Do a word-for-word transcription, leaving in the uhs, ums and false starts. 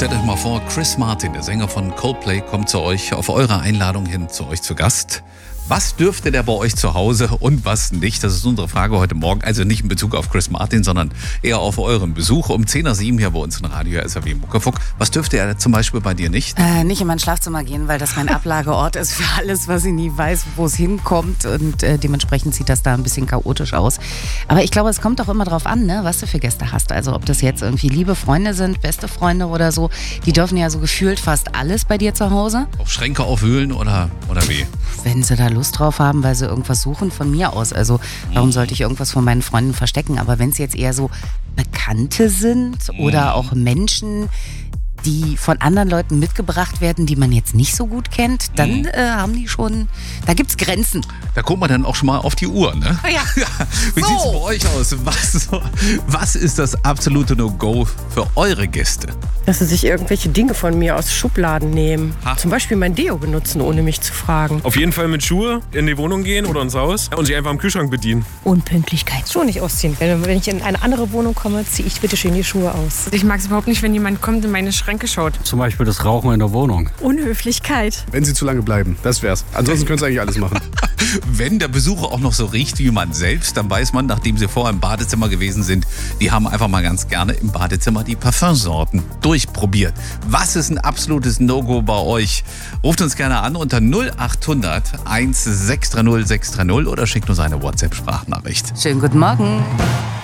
Stellt euch mal vor, Chris Martin, der Sänger von Coldplay, kommt zu euch auf eure Einladung hin zu euch zu Gast. Was dürfte der bei euch zu Hause und was nicht? Das ist unsere Frage heute Morgen. Also nicht in Bezug auf Chris Martin, sondern eher auf euren Besuch. Um zehn nach sieben hier bei uns in Radio S R W Muckefuck. Was dürfte er zum Beispiel bei dir nicht? Äh, nicht in mein Schlafzimmer gehen, weil das mein Ablageort ist für alles, was ich nie weiß, wo es hinkommt. Und äh, dementsprechend sieht das da ein bisschen chaotisch aus. Aber ich glaube, es kommt auch immer drauf an, ne, was du für Gäste hast. Also ob das jetzt irgendwie liebe Freunde sind, beste Freunde oder so. Die dürfen ja so gefühlt fast alles bei dir zu Hause. Auch Schränke aufwühlen oder, oder wie? Wenn sie da Lust drauf haben, weil sie irgendwas suchen, von mir aus. Also warum sollte ich irgendwas von meinen Freunden verstecken? Aber wenn es jetzt eher so Bekannte sind oder auch Menschen, die von anderen Leuten mitgebracht werden, die man jetzt nicht so gut kennt, dann äh, haben die schon, da gibt's Grenzen. Da guckt man dann auch schon mal auf die Uhr, ne? Ja. Wie So. sieht's bei euch aus? Was, was ist das absolute No-Go für eure Gäste? Dass sie sich irgendwelche Dinge von mir aus Schubladen nehmen. Ha. Zum Beispiel mein Deo benutzen, ohne mich zu fragen. Auf jeden Fall mit Schuhe in die Wohnung gehen oder ins Haus und sich einfach am Kühlschrank bedienen. Unpünktlichkeit. Schon nicht ausziehen. Wenn, wenn ich in eine andere Wohnung komme, ziehe ich bitte schön die Schuhe aus. Ich mag es überhaupt nicht, wenn jemand kommt und in meine Schränke schaut. Zum Beispiel das Rauchen in der Wohnung. Unhöflichkeit. Wenn sie zu lange bleiben, das wär's. Ansonsten könnt ihr eigentlich alles machen. Wenn der Besucher auch noch so riecht wie man selbst, dann weiß man, nachdem sie vorher im Badezimmer gewesen sind, die haben einfach mal ganz gerne im Badezimmer die Parfumsorten durchprobiert. Was ist ein absolutes No-Go bei euch? Ruft uns gerne an unter null acht hundert sechzehn drei null sechs drei null oder schickt uns eine WhatsApp-Sprachnachricht. Schönen guten Morgen.